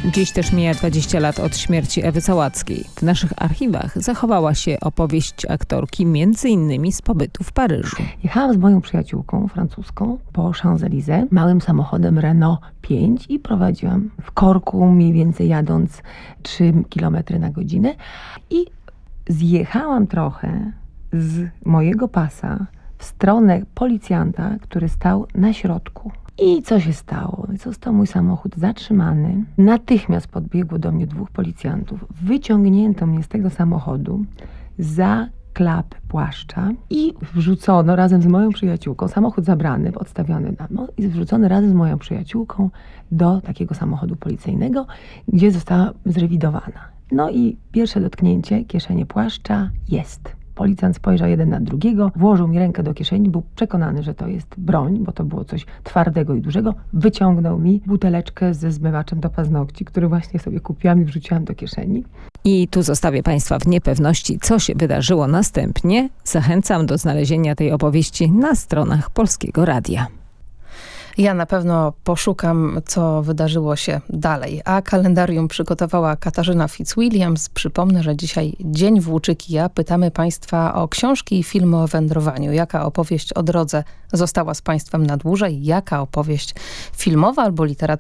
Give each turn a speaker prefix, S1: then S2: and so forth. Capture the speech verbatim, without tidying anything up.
S1: Dziś też mija dwadzieścia lat od śmierci Ewy Całackiej. W naszych archiwach zachowała się opowieść aktorki między innymi z pobytu w Paryżu.
S2: Jechałam z moją przyjaciółką francuską po Champs-Élysées małym samochodem Renault pięć i prowadziłam w korku, mniej więcej jadąc trzy kilometry na godzinę i zjechałam trochę z mojego pasa w stronę policjanta, który stał na środku. I co się stało? Został mój samochód zatrzymany. Natychmiast podbiegło do mnie dwóch policjantów. Wyciągnięto mnie z tego samochodu za klap płaszcza i wrzucono razem z moją przyjaciółką, samochód zabrany, odstawiony na i wrzucony razem z moją przyjaciółką do takiego samochodu policyjnego, gdzie została zrewidowana. No i pierwsze dotknięcie, kieszenie płaszcza jest. Policjant spojrzał jeden na drugiego, włożył mi rękę do kieszeni, był przekonany, że to jest broń, bo to było coś twardego i dużego. Wyciągnął mi buteleczkę ze zmywaczem do paznokci, który właśnie sobie kupiłam i wrzuciłam do kieszeni.
S1: I tu zostawię Państwa w niepewności, co się wydarzyło następnie. Zachęcam do znalezienia tej opowieści na stronach Polskiego Radia.
S3: Ja na pewno poszukam, co wydarzyło się dalej. A kalendarium przygotowała Katarzyna Fitzwilliams. Przypomnę, że dzisiaj Dzień Włóczykija. Pytamy Państwa o książki i filmy o wędrowaniu. Jaka opowieść o drodze została z Państwem na dłużej? Jaka opowieść filmowa albo literacka